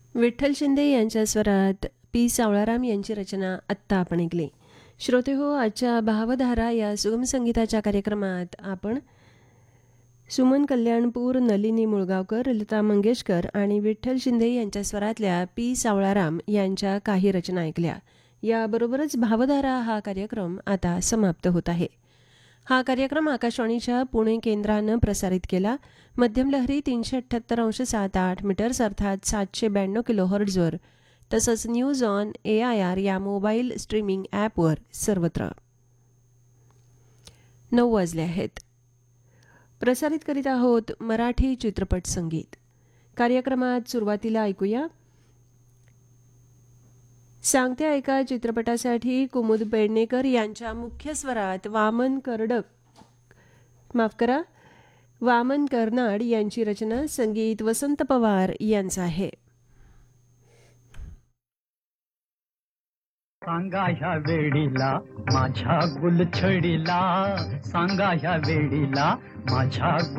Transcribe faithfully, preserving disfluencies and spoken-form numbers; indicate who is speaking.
Speaker 1: विठ्ठल शिंदे यांच्या स्वरात पी सावळाराम यांची रचना आत्ता आपण ऐकली. श्रोते हो, आजच्या भावधारा या सुगम संगीताच्या कार्यक्रमात आपण सुमन कल्याणपूर, नलिनी मुळगावकर, लता मंगेशकर आणि विठ्ठल शिंदे यांच्या स्वरातल्या पी सावळाराम यांच्या काही रचना ऐकल्या. याबरोबरच भावधारा हा कार्यक्रम आता समाप्त होत आहे. हा कार्यक्रम आकाशवाणीच्या पुणे केंद्रानं प्रसारित केला. मध्यम लहरी तीनशे अठ्ठ्याहत्तर अंश सात आठ मीटर्स अर्थात सातशे ब्याण्णव किलो हर्ट्झवर तसंच news on A I R या मोबाईल स्ट्रीमिंग ॲपवर सर्वत्र. नऊ वाजले आहेत. प्रसारित करीत आहोत मराठी चित्रपट संगीत. कार्यक्रमात सुरुवातीला ऐकूया सांगते ऐका चित्रपटासाठी कुमुद पेडणेकर यांच्या मुख्य स्वरात वामन कर्डक माफ करा वामन कर्नाड यांची रचना. संगीत वसंत पवार यांचं आहे.
Speaker 2: सांगा ह्या वेळीला माझ्या गुलछडीला, सांगा ह्या वेळीला माझ्या